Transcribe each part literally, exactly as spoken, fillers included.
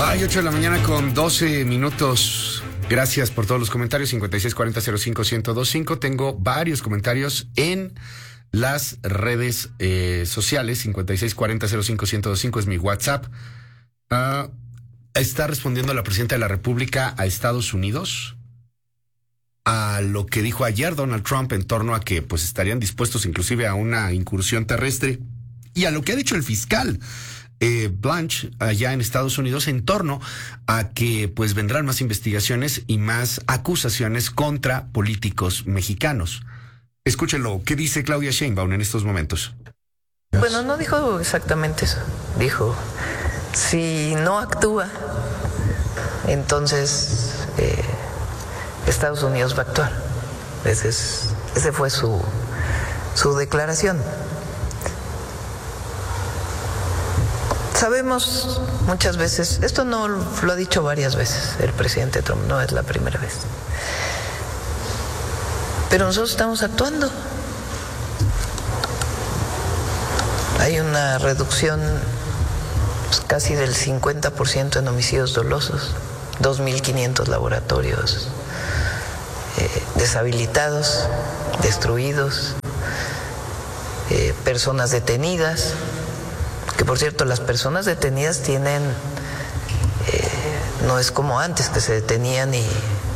Ay, ocho de la mañana con doce minutos. Gracias por todos los comentarios. cincuenta y seis cuarenta cero cinco ciento veinticinco. Tengo varios comentarios en las redes eh, sociales. cincuenta y seis cuarenta cero cinco ciento veinticinco es mi WhatsApp. Uh, está respondiendo la presidenta de la República a Estados Unidos a lo que dijo ayer Donald Trump en torno a que pues estarían dispuestos inclusive a una incursión terrestre, y a lo que ha dicho el fiscal Eh, Blanche allá en Estados Unidos en torno a que pues vendrán más investigaciones y más acusaciones contra políticos mexicanos. Escúchenlo, ¿qué dice Claudia Sheinbaum en estos momentos? Bueno, no dijo exactamente eso. Dijo, si no actúa, entonces eh, Estados Unidos va a actuar. Ese, es, ese fue su, su declaración. Sabemos muchas veces, esto no lo ha dicho varias veces el presidente Trump, no es la primera vez, pero nosotros estamos actuando. Hay una reducción pues, casi del cincuenta por ciento en homicidios dolosos, dos mil quinientos laboratorios eh, deshabilitados, destruidos, eh, personas detenidas. Que por cierto, las personas detenidas tienen, eh, no es como antes que se detenían y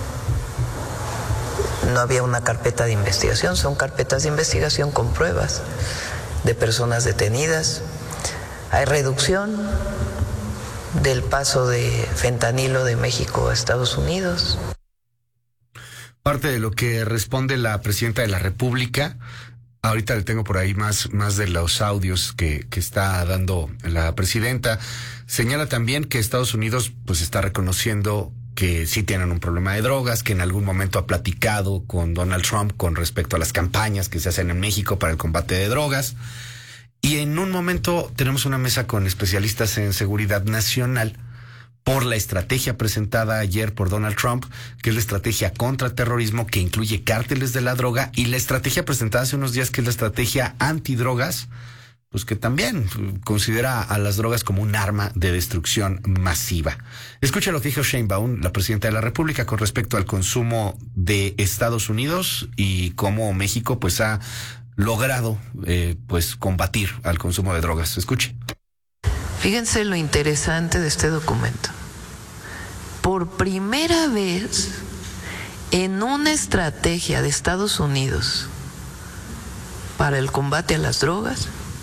no había una carpeta de investigación, son carpetas de investigación con pruebas de personas detenidas. Hay reducción del paso de fentanilo de México a Estados Unidos. Parte de lo que responde la presidenta de la República. Ahorita le tengo por ahí más, más de los audios que, que está dando la presidenta. Señala también que Estados Unidos pues está reconociendo que sí tienen un problema de drogas, que en algún momento ha platicado con Donald Trump con respecto a las campañas que se hacen en México para el combate de drogas. Y en un momento tenemos una mesa con especialistas en seguridad nacional por la estrategia presentada ayer por Donald Trump, que es la estrategia contra terrorismo, que incluye cárteles de la droga, y la estrategia presentada hace unos días, que es la estrategia antidrogas, pues que también considera a las drogas como un arma de destrucción masiva. Escucha lo que dijo Sheinbaum, la presidenta de la República, con respecto al consumo de Estados Unidos y cómo México pues ha logrado eh, pues combatir al consumo de drogas. Escuche. Fíjense lo interesante de este documento. Por primera vez en una estrategia de Estados Unidos para el combate a las drogas,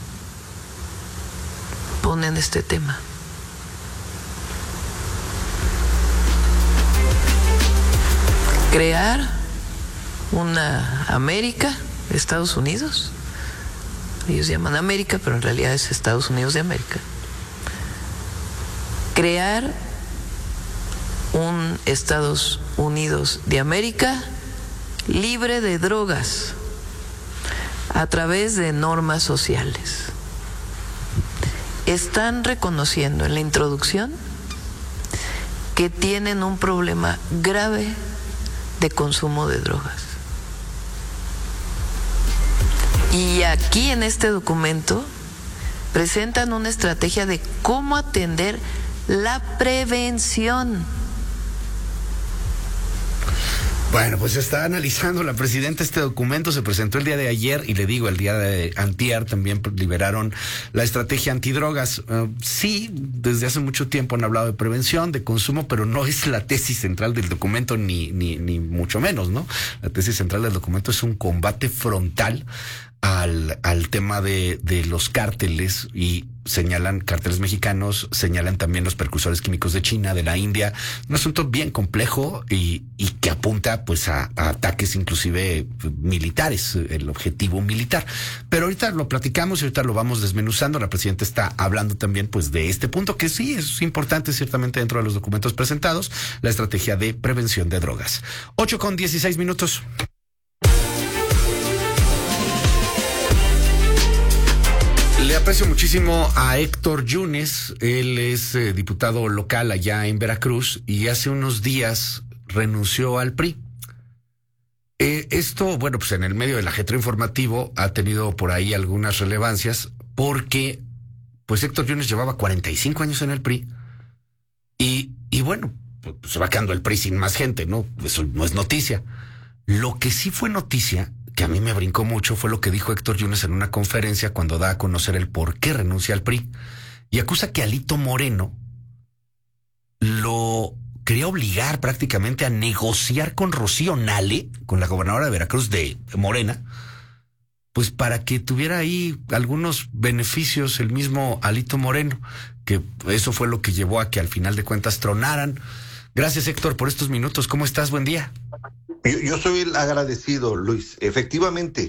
ponen este tema. Crear una América, Estados Unidos. Ellos llaman América, pero en realidad es Estados Unidos de América. Crear un Estados Unidos de América libre de drogas a través de normas sociales. Están reconociendo en la introducción que tienen un problema grave de consumo de drogas. Y aquí en este documento presentan una estrategia de cómo atender la prevención. Bueno, pues está analizando la presidenta este documento, se presentó el día de ayer y le digo, el día de antier también liberaron la estrategia antidrogas. Uh, sí, desde hace mucho tiempo han hablado de prevención, de consumo, pero no es la tesis central del documento, ni, ni, ni mucho menos, ¿no? La tesis central del documento es un combate frontal al, al tema de, de los cárteles, y señalan cárteles mexicanos, señalan también los precursores químicos de China, de la India, un asunto bien complejo y, y que apunta pues a, a ataques inclusive militares, el objetivo militar. Pero ahorita lo platicamos y ahorita lo vamos desmenuzando. La presidenta está hablando también pues de este punto, que sí es importante ciertamente dentro de los documentos presentados, la estrategia de prevención de drogas. ocho con dieciséis minutos. Le aprecio muchísimo a Héctor Yunes. Él es eh, diputado local allá en Veracruz y hace unos días renunció al P R I. Eh, esto, bueno, pues en el medio del ajetreo informativo ha tenido por ahí algunas relevancias porque, pues Héctor Yunes llevaba cuarenta y cinco años en el P R I Y, y bueno, pues se va quedando el P R I sin más gente, ¿no? Eso no es noticia. Lo que sí fue noticia, que a mí me brincó mucho, fue lo que dijo Héctor Yunes en una conferencia cuando da a conocer el por qué renuncia al P R I. Y acusa que Alito Moreno lo quería obligar prácticamente a negociar con Rocío Nale, con la gobernadora de Veracruz de Morena, pues para que tuviera ahí algunos beneficios el mismo Alito Moreno, que eso fue lo que llevó a que al final de cuentas tronaran. Gracias, Héctor, por estos minutos. ¿Cómo estás? Buen día. Yo, yo soy el agradecido, Luis. Efectivamente,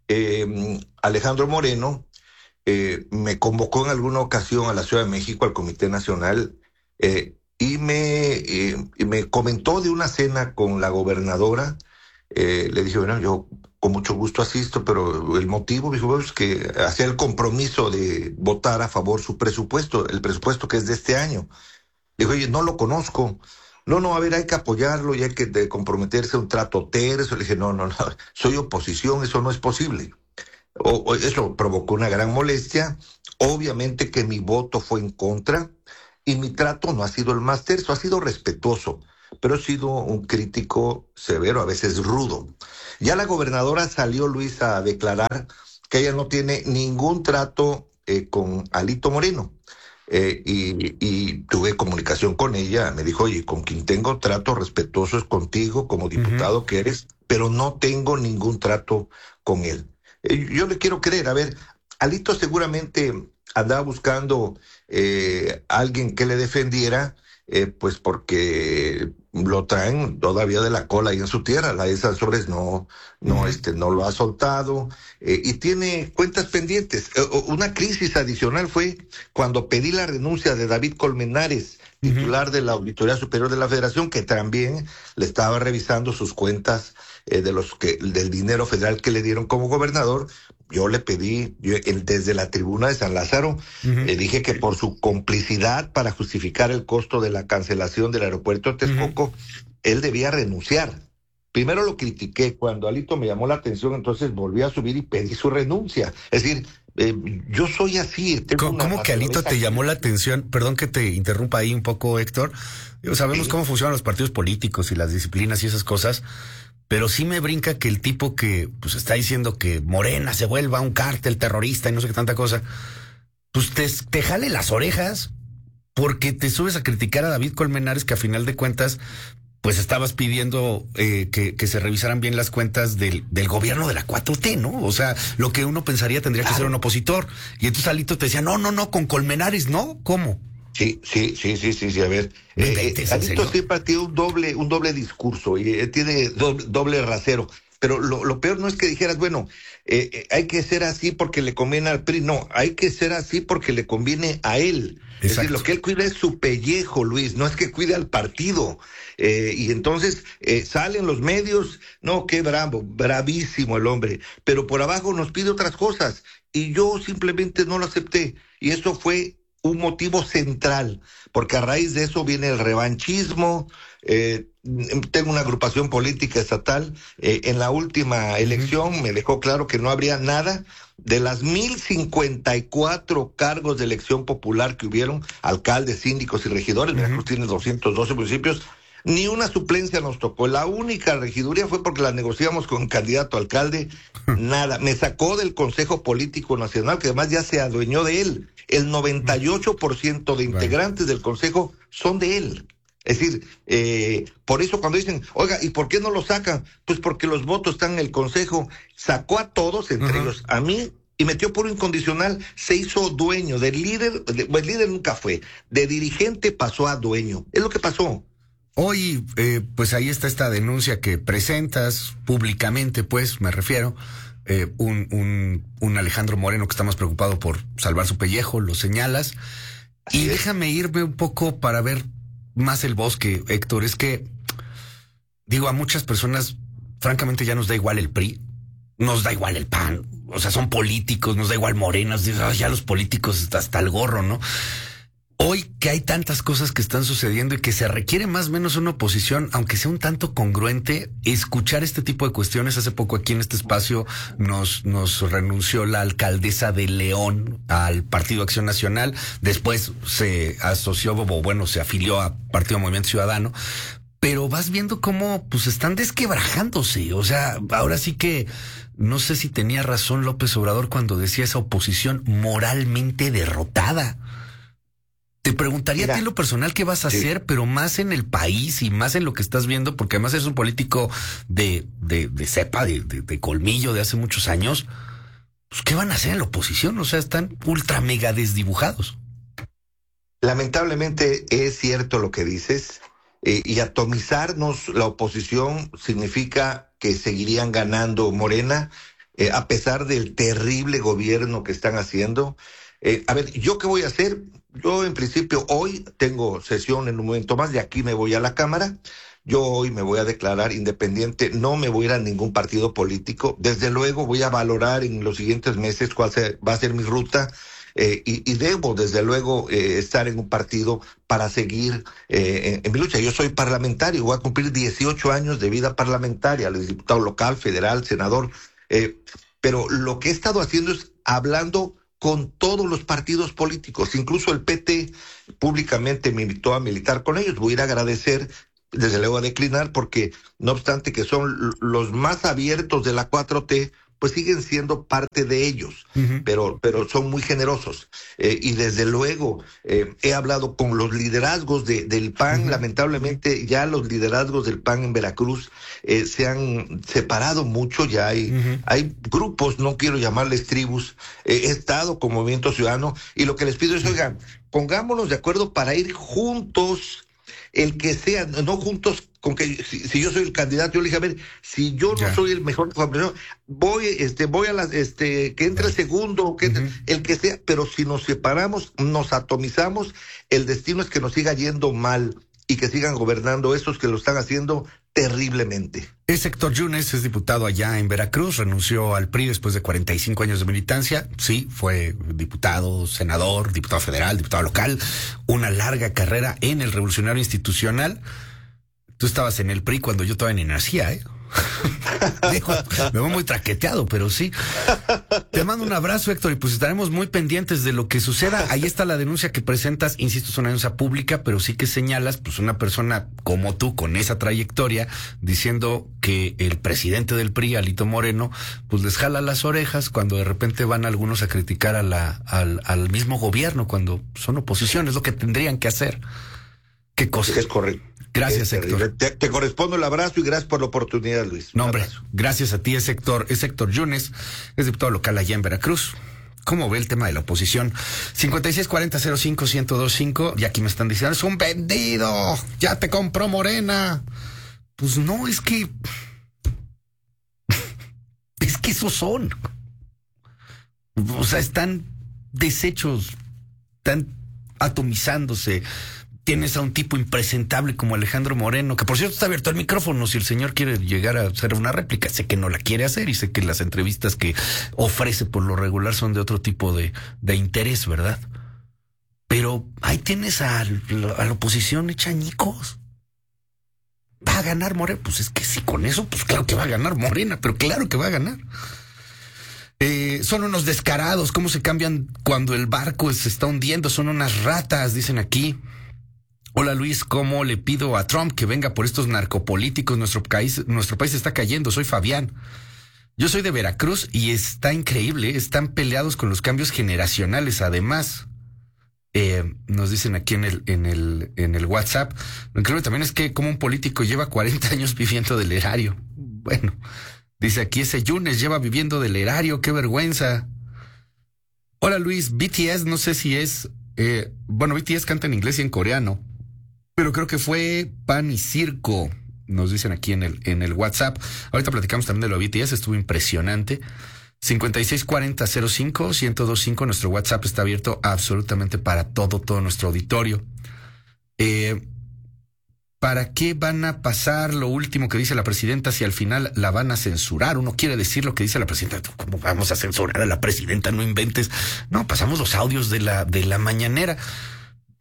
eh, Alejandro Moreno eh, me convocó en alguna ocasión a la Ciudad de México, al Comité Nacional, eh, y me, eh, y me comentó de una cena con la gobernadora. Eh, le dije, bueno, yo con mucho gusto asisto, pero el motivo, dijo, bueno, es que hacía el compromiso de votar a favor su presupuesto, el presupuesto que es de este año. Dijo, oye, no lo conozco. No, no, a ver, hay que apoyarlo y hay que de comprometerse a un trato terso. Le dije, no, no, no, soy oposición, eso no es posible. O, o eso provocó una gran molestia. Obviamente que mi voto fue en contra y mi trato no ha sido el más terso, ha sido respetuoso, pero he sido un crítico severo, a veces rudo. Ya la gobernadora salió, Luis, a declarar que ella no tiene ningún trato eh, con Alito Moreno. Eh, y, y tuve comunicación con ella, me dijo, oye, con quien tengo trato respetuoso es contigo, como diputado uh-huh. que eres, pero no tengo ningún trato con él. Eh, yo le quiero creer, a ver, Alito seguramente andaba buscando eh, alguien que le defendiera, eh, pues porque lo traen todavía de la cola ahí en su tierra, la de Sansores no, no, uh-huh. este, no lo ha soltado, eh, y tiene cuentas pendientes. Eh, una crisis adicional fue cuando pedí la renuncia de David Colmenares, titular uh-huh. de la Auditoría Superior de la Federación, que también le estaba revisando sus cuentas eh, de los que, del dinero federal que le dieron como gobernador. Yo le pedí, yo, el, desde la tribuna de San Lázaro, uh-huh. le dije que por su complicidad para justificar el costo de la cancelación del aeropuerto de Texcoco, uh-huh. él debía renunciar. Primero lo critiqué, cuando Alito me llamó la atención, entonces volví a subir y pedí su renuncia. Es decir, eh, yo soy así. ¿Cómo, ¿cómo que Alito te llamó la atención? Perdón que te interrumpa ahí un poco, Héctor. Sabemos sí. cómo funcionan los partidos políticos y las disciplinas y esas cosas. Pero sí me brinca que el tipo que pues está diciendo que Morena se vuelva un cártel terrorista y no sé qué tanta cosa, pues te, te jale las orejas porque te subes a criticar a David Colmenares, que a final de cuentas pues estabas pidiendo eh, que, que se revisaran bien las cuentas del, del gobierno de la cuatro T, ¿no? O sea, lo que uno pensaría tendría claro. que ser un opositor. Y entonces Alito te decía, no, no, no, con Colmenares, ¿no? ¿Cómo? Sí, sí, sí, sí, sí, sí, a ver. Eh, eh, Alito siempre tiene un doble, un doble discurso y eh, tiene doble, doble rasero. Pero lo, lo peor no es que dijeras, bueno, eh, eh, hay que ser así porque le conviene al P R I. No, hay que ser así porque le conviene a él. Exacto. Es decir, lo que él cuida es su pellejo, Luis, no es que cuide al partido. Eh, y entonces eh, salen los medios, no, qué bravo, bravísimo el hombre, pero por abajo nos pide otras cosas. Y yo simplemente no lo acepté. Y eso fue un motivo central, porque a raíz de eso viene el revanchismo. Eh, tengo una agrupación política estatal, eh, en la última elección uh-huh. me dejó claro que no habría nada de las mil cincuenta y cuatro cargos de elección popular que hubieron, alcaldes, síndicos y regidores. Uh-huh. Veracruz tiene doscientos doce municipios, ni una suplencia nos tocó. La única regiduría fue porque la negociamos con un candidato a alcalde, nada. Me sacó del Consejo Político Nacional, que además ya se adueñó de él. El noventa y ocho por ciento de integrantes del Consejo son de él. Es decir, eh, por eso cuando dicen, oiga, ¿y por qué no lo sacan? Pues porque los votos están en el Consejo. Sacó a todos, entre uh-huh. ellos a mí, y metió por incondicional, se hizo dueño del líder, de, pues líder nunca fue, de dirigente pasó a dueño. Es lo que pasó. Hoy, eh, pues ahí está esta denuncia que presentas públicamente, pues, me refiero, eh, un, un, un Alejandro Moreno que está más preocupado por salvar su pellejo, lo señalas. Así y es. Déjame irme un poco para ver más el bosque, Héctor. Es que, digo, a muchas personas, francamente, ya nos da igual el P R I, nos da igual el P A N, o sea, son políticos, nos da igual Morena, ya los políticos hasta el gorro, ¿no? Hoy que hay tantas cosas que están sucediendo y que se requiere más o menos una oposición, aunque sea un tanto congruente, escuchar este tipo de cuestiones. Hace poco aquí en este espacio nos, nos renunció la alcaldesa de León al Partido Acción Nacional. Después se asoció, o bueno, se afilió a Partido Movimiento Ciudadano. Pero vas viendo cómo pues están desquebrajándose. O sea, ahora sí que no sé si tenía razón López Obrador cuando decía esa oposición moralmente derrotada. Te preguntaría Mira, a ti lo personal qué vas a sí. hacer, pero más en el país y más en lo que estás viendo, porque además eres un político de, de, de cepa, de, de, de colmillo de hace muchos años. Pues, ¿qué van a hacer en la oposición? O sea, están ultra mega desdibujados. Lamentablemente es cierto lo que dices, eh, y atomizarnos la oposición significa que seguirían ganando Morena, eh, a pesar del terrible gobierno que están haciendo. Eh, a ver, ¿yo qué voy a hacer? Yo en principio hoy tengo sesión en un momento más, de aquí me voy a la Cámara. Yo hoy me voy a declarar independiente, no me voy a ir a ningún partido político. Desde luego voy a valorar en los siguientes meses cuál se, va a ser mi ruta, eh, y, y debo desde luego eh, estar en un partido para seguir eh, en, en mi lucha. Yo soy parlamentario, voy a cumplir dieciocho años de vida parlamentaria, diputado local, federal, senador, eh, pero lo que he estado haciendo es hablando con todos los partidos políticos, incluso el P T públicamente me invitó a militar con ellos. Voy a ir a agradecer, desde luego a declinar, porque no obstante que son los más abiertos de la cuatro T, pues siguen siendo parte de ellos, uh-huh. pero, pero son muy generosos. Eh, y desde luego eh, he hablado con los liderazgos de, del P A N, uh-huh. lamentablemente ya los liderazgos del P A N en Veracruz eh, se han separado mucho, ya hay, uh-huh. hay grupos, no quiero llamarles tribus. Eh, he estado con Movimiento Ciudadano y lo que les pido es, oigan, pongámonos de acuerdo para ir juntos, el que sea, no juntos con que si, si yo soy el candidato, yo le dije, a ver, si yo no ya. soy el mejor, voy, este, voy a las, este, que entre el segundo, que entre, uh-huh. el que sea, pero si nos separamos, nos atomizamos, el destino es que nos siga yendo mal y que sigan gobernando esos que lo están haciendo terriblemente. Es Héctor Yunes, es diputado allá en Veracruz, renunció al P R I después de cuarenta y cinco años de militancia. Sí, fue diputado, senador, diputado federal, diputado local, una larga carrera en el Revolucionario Institucional. Tú estabas en el P R I cuando yo todavía ni nacía, ¿eh? Digo, me voy muy traqueteado, pero sí. Te mando un abrazo, Héctor, y pues estaremos muy pendientes de lo que suceda. Ahí está la denuncia que presentas, insisto, es una denuncia pública, pero sí que señalas, pues una persona como tú, con esa trayectoria, diciendo que el presidente del P R I, Alito Moreno, pues les jala las orejas cuando de repente van algunos a criticar a la, al, al mismo gobierno, cuando son oposición, es lo que tendrían que hacer. ¿Qué cosa? Es correcto. Gracias, es Héctor. Te, te correspondo el abrazo y gracias por la oportunidad, Luis. No, hombre, gracias a ti, es Héctor, es Héctor Yunes, es diputado local allá en Veracruz. ¿Cómo ve el tema de la oposición? cincuenta y seis cuarenta cero cinco ciento veinticinco, y aquí me están diciendo, es un vendido, ya te compró Morena. Pues no, es que... es que esos son. O sea, están deshechos, están atomizándose. Tienes a un tipo impresentable como Alejandro Moreno, que por cierto está abierto el micrófono si el señor quiere llegar a hacer una réplica. Sé que no la quiere hacer y sé que las entrevistas que ofrece por lo regular son de otro tipo de, de interés, ¿verdad? Pero ahí tienes a, a la oposición hecha añicos. ¿Va a ganar Morena? Pues es que sí, con eso, pues claro que va a ganar Morena, pero claro que va a ganar. Eh, son unos descarados, ¿cómo se cambian cuando el barco se está hundiendo? Son unas ratas, dicen aquí. Hola Luis, ¿cómo le pido a Trump que venga por estos narcopolíticos? Nuestro país, nuestro país está cayendo. Soy Fabián. Yo soy de Veracruz y está increíble. Están peleados con los cambios generacionales. Además, eh, nos dicen aquí en el, en el, en el WhatsApp. Lo increíble también es que como un político lleva cuarenta años viviendo del erario. Bueno, dice aquí ese Yunes lleva viviendo del erario. ¡Qué vergüenza! Hola Luis, B T S no sé si es... Eh, bueno, B T S canta en inglés y en coreano. Pero creo que fue Pan y Circo, nos dicen aquí en el, en el WhatsApp. Ahorita platicamos también de lo B T S, estuvo impresionante. cincuenta y seis cuarenta cero cinco ciento veinticinco, nuestro WhatsApp está abierto absolutamente para todo, todo nuestro auditorio. Eh, ¿Para qué van a pasar lo último que dice la presidenta si al final la van a censurar? Uno quiere decir lo que dice la presidenta. ¿Cómo vamos a censurar a la presidenta? No inventes. No, pasamos los audios de la, de la mañanera.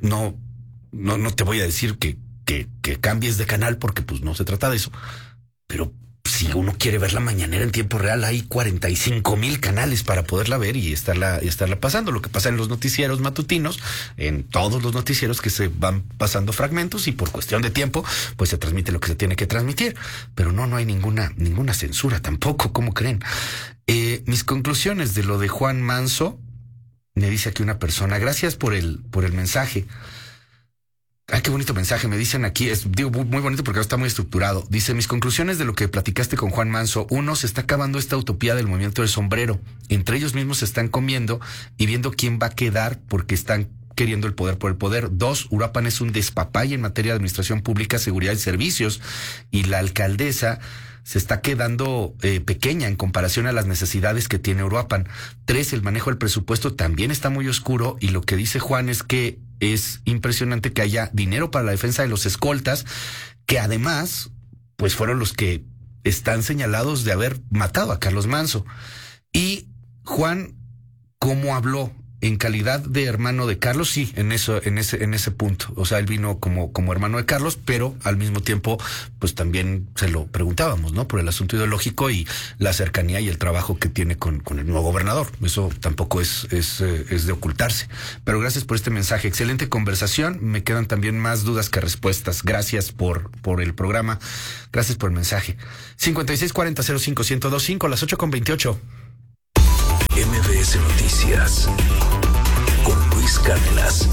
no, no, no te voy a decir que, que, que cambies de canal porque pues no se trata de eso. Pero si uno quiere ver la mañanera en tiempo real, hay cuarenta y cinco mil canales para poderla ver y estarla, y estarla pasando. Lo que pasa en los noticieros matutinos, en todos los noticieros que se van pasando fragmentos y por cuestión de tiempo, pues se transmite lo que se tiene que transmitir. Pero no, no hay ninguna, ninguna censura tampoco, ¿cómo creen? Eh, mis conclusiones de lo de Juan Manso, me dice aquí una persona, gracias por el, por el mensaje. Ay, qué bonito mensaje, me dicen aquí, es, digo, muy, muy bonito porque está muy estructurado. Dice, mis conclusiones de lo que platicaste con Juan Manso. Uno, se está acabando esta utopía del movimiento del sombrero. Entre ellos mismos se están comiendo y viendo quién va a quedar porque están queriendo el poder por el poder. Dos, Uruapan es un despapalle en materia de administración pública, seguridad y servicios. Y la alcaldesa se está quedando eh, pequeña en comparación a las necesidades que tiene Uruapan. Tres, el manejo del presupuesto también está muy oscuro y lo que dice Juan es que es impresionante que haya dinero para la defensa de los escoltas, que además, pues fueron los que están señalados de haber matado a Carlos Manso. Y Juan, ¿cómo habló? En calidad de hermano de Carlos, sí, en eso, en ese, en ese punto. O sea, él vino como, como hermano de Carlos, pero al mismo tiempo, pues también se lo preguntábamos, ¿no? Por el asunto ideológico y la cercanía y el trabajo que tiene con, con el nuevo gobernador. Eso tampoco es, es, es de ocultarse. Pero gracias por este mensaje. Excelente conversación. Me quedan también más dudas que respuestas. Gracias por, por el programa. Gracias por el mensaje. cincuenta y seis cuarenta cero cinco ciento veinticinco, las ocho con veintiocho. M B S Noticias con Luis Cárdenas.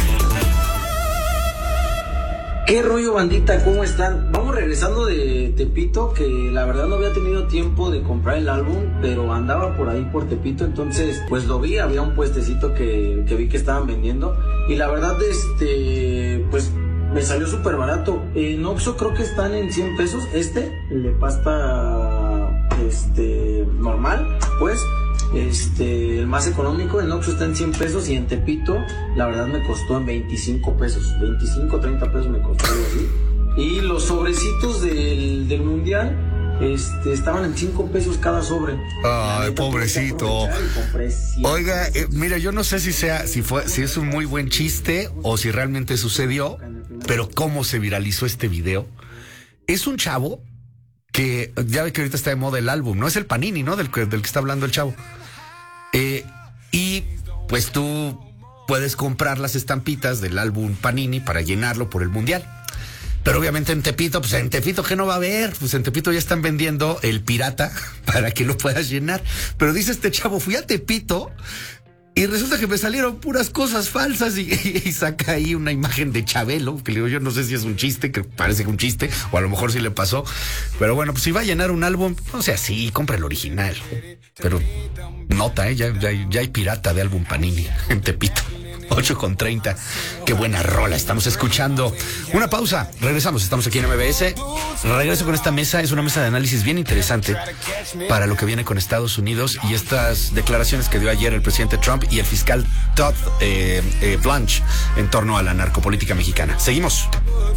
¿Qué rollo, bandita? ¿Cómo están? Vamos regresando de Tepito, que la verdad no había tenido tiempo de comprar el álbum, pero andaba por ahí por Tepito, entonces pues lo vi, había un puestecito que, que vi que estaban vendiendo y la verdad este pues me salió súper barato. En Oxxo creo que están en cien pesos, este, el de pasta este normal, pues Este, el más económico en Oxxo está en cien pesos y en Tepito, la verdad me costó en veinticinco pesos, veinticinco, treinta pesos me costó algo así. Y los sobrecitos del, del mundial, este, estaban en cinco pesos cada sobre. Ay, pobrecito. Oiga, eh, mira, yo no sé si sea, si fue, si es un muy buen chiste o si realmente sucedió, pero cómo se viralizó este video. Es un chavo que ya ve que ahorita está de moda el álbum, ¿no? Es el Panini, ¿no? Del que, del que está hablando el chavo. Eh, y pues tú puedes comprar las estampitas del álbum Panini para llenarlo por el mundial. Pero obviamente en Tepito, pues en Tepito, ¿qué no va a haber? Pues en Tepito ya están vendiendo el pirata para que lo puedas llenar. Pero dice este chavo, fui a Tepito y resulta que me salieron puras cosas falsas y, y, y saca ahí una imagen de Chabelo, que le digo, yo no sé si es un chiste, que parece que un chiste, o a lo mejor sí le pasó. Pero bueno, pues si va a llenar un álbum, no sea así, compra el original. Pero nota, ¿eh? Ya, ya, ya hay pirata de álbum Panini en Tepito. ocho con treinta. Qué buena rola estamos escuchando. Una pausa, regresamos, estamos aquí en M B S. Regreso con esta mesa, es una mesa de análisis bien interesante para lo que viene con Estados Unidos y estas declaraciones que dio ayer el presidente Trump y el fiscal Todd eh, eh, Blanche en torno a la narcopolítica mexicana. Seguimos.